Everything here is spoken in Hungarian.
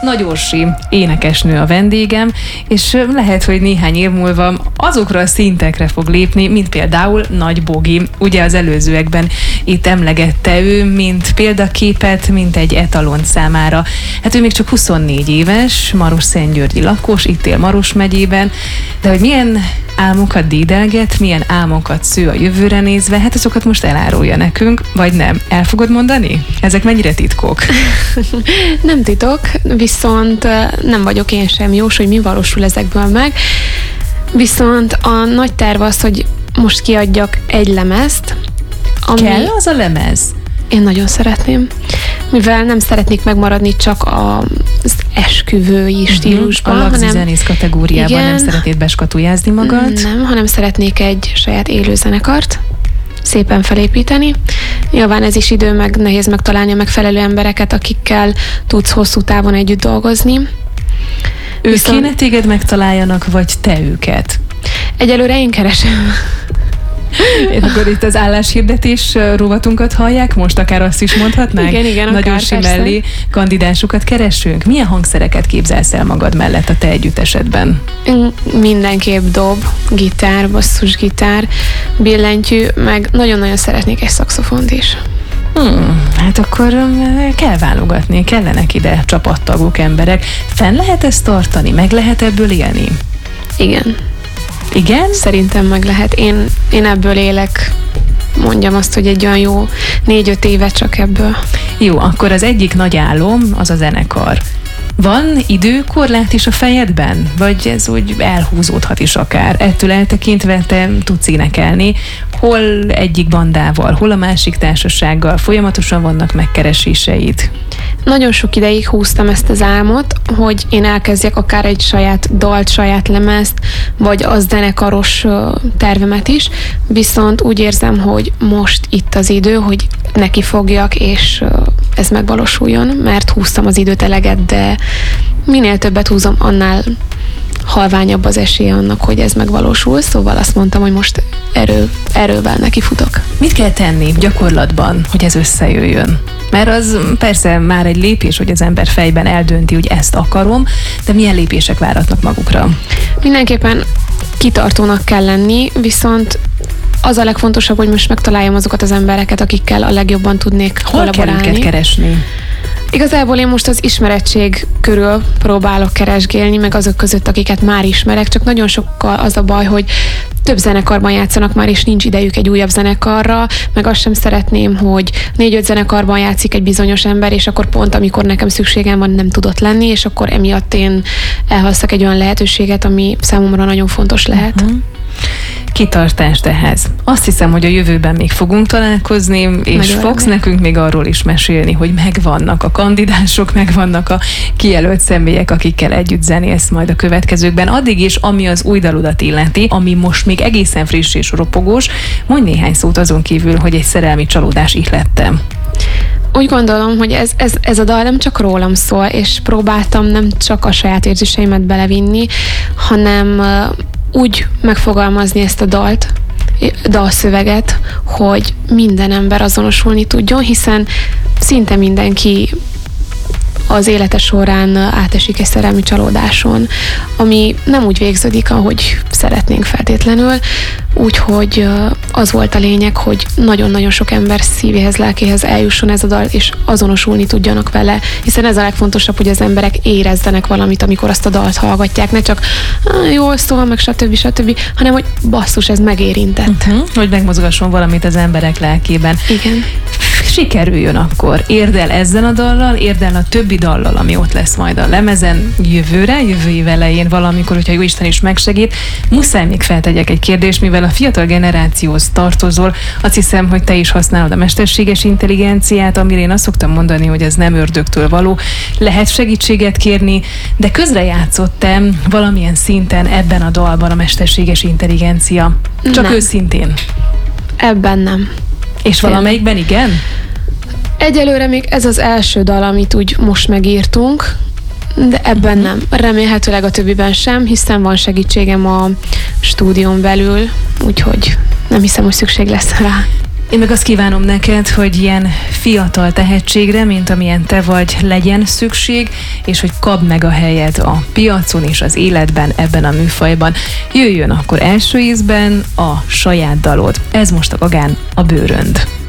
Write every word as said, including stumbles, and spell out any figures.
Nagy Orsi énekesnő a vendégem, és lehet, hogy néhány év múlva azokra a szintekre fog lépni, mint például Nagy Bogi. Ugye az előzőekben itt emlegette ő, mint példaképet, mint egy etalon számára. Hát ő még csak huszonnégy éves, Marosszentgyörgyi lakos, itt él Maros megyében, de hogy milyen álmokat dédelget, milyen álmokat sző a jövőre nézve, hát azokat most elárulja nekünk, vagy nem? El fogod mondani? Ezek mennyire titkok? Nem titok, viszont nem vagyok én sem jós, hogy mi valósul ezekből meg. Viszont a nagy terv az, hogy most kiadjak egy lemezt. Ami... Kell az a lemez? Én nagyon szeretném. Mivel nem szeretnék megmaradni csak az esküvői uh-huh. stílusban. A lagzi zenész kategóriában igen, nem szeretnéd beskatujázni magad? Nem, hanem szeretnék egy saját élő zenekart szépen felépíteni. Nyilván ez is idő, meg nehéz megtalálni a megfelelő embereket, akikkel tudsz hosszú távon együtt dolgozni. Ők Viszont... kéne téged megtaláljanak, vagy te őket? Egyelőre én keresem. Én akkor itt az álláshirdetés rovatunkat hallják, most akár azt is mondhatnánk? Igen, igen, Nagyon mellé kandidásokat keresünk. Milyen hangszereket képzelsz el magad mellett a te együttesedben? Mindenképp dob, gitár, basszusgitár, billentyű, meg nagyon-nagyon szeretnék egy szaxofont is. Hmm, hát akkor kell válogatni, kellenek ide csapattagok, emberek. Fenn lehet ezt tartani? Meg lehet ebből élni? Igen. Igen? Szerintem meg lehet. Én, én ebből élek, mondjam azt, hogy egy olyan jó négy-öt évet csak ebből. Jó, akkor az egyik nagy álom az a zenekar. Van időkorlát is a fejedben? Vagy ez úgy elhúzódhat is akár? Ettől eltekintve te tudsz énekelni, hol egyik bandával, hol a másik társasággal, folyamatosan vannak megkereséseid? Nagyon sok ideig húztam ezt az álmot, hogy én elkezdjek akár egy saját dalt, saját lemezt, vagy az zenekaros tervemet is, viszont úgy érzem, hogy most itt az idő, hogy neki fogjak, és ez megvalósuljon, mert húztam az időt eleget, de minél többet húzom, annál halványabb az esélye annak, hogy ez megvalósul, szóval azt mondtam, hogy most erő, erővel neki futok. Mit kell tenni gyakorlatban, hogy ez összejöjjön? Mert az persze már egy lépés, hogy az ember fejben eldönti, hogy ezt akarom, de milyen lépések váratnak magukra? Mindenképpen kitartónak kell lenni, viszont az a legfontosabb, hogy most megtaláljam azokat az embereket, akikkel a legjobban tudnék Hol kollaborálni. Hol kell őket keresni? Igazából én most az ismerettség körül próbálok keresgélni, meg azok között, akiket már ismerek, csak nagyon sokkal az a baj, hogy több zenekarban játszanak már, és nincs idejük egy újabb zenekarra, meg azt sem szeretném, hogy négy-öt zenekarban játszik egy bizonyos ember, és akkor pont amikor nekem szükségem van, nem tudott lenni, és akkor emiatt én elhasszak egy olyan lehetőséget, ami számomra nagyon fontos lehet. Uh-huh. Kitartást ehhez. Azt hiszem, hogy a jövőben még fogunk találkozni, és Nagyon fogsz remélem. nekünk még arról is mesélni, hogy megvannak a kandidások, megvannak a kijelölt személyek, akikkel együtt zenélsz majd a következőkben. Addig is, ami az új dalodat illeti, ami most még egészen friss és ropogós, mondj néhány szót azon kívül, hogy egy szerelmi csalódás ihlettem. Úgy gondolom, hogy ez, ez, ez a dal nem csak rólam szól, és próbáltam nem csak a saját érzéseimet belevinni, hanem úgy megfogalmazni ezt a dalt, dalszöveget, hogy minden ember azonosulni tudjon, hiszen szinte mindenki az élete során átesik egy szerelmi csalódáson, ami nem úgy végződik, ahogy szeretnénk feltétlenül, úgyhogy az volt a lényeg, hogy nagyon-nagyon sok ember szívéhez, lelkéhez eljusson ez a dal, és azonosulni tudjanak vele, hiszen ez a legfontosabb, hogy az emberek érezzenek valamit, amikor azt a dalt hallgatják, ne csak jól szól, meg stb. stb., hanem hogy basszus, ez megérintett. Uh-huh. Hogy megmozgasson valamit az emberek lelkében. Igen. Sikerüljön akkor. Érd el ezzel a dallal, érd el a többi dallal, ami ott lesz majd a lemezen jövőre, jövő év elején valamikor, hogyha Jóisten is megsegít. Muszáj még feltegyek egy kérdést, mivel a fiatal generációhoz tartozol, azt hiszem, hogy te is használod a mesterséges intelligenciát, amire én azt szoktam mondani, hogy ez nem ördögtől való. Lehet segítséget kérni, de közrejátszott-e valamilyen szinten ebben a dalban a mesterséges intelligencia? Csak nem. Őszintén. Ebben nem. És valamelyikben igen? Egyelőre még ez az első dal, amit úgy most megírtunk, de ebben nem. Remélhetőleg a többiben sem, hiszen van segítségem a stúdión belül, úgyhogy nem hiszem, hogy szükség lesz rá. Én meg azt kívánom neked, hogy ilyen fiatal tehetségre, mint amilyen te vagy, legyen szükség, és hogy kapd meg a helyed a piacon és az életben, ebben a műfajban. Jöjjön akkor első ízben a saját dalod. Ez most a Gagán, a Bőrönd.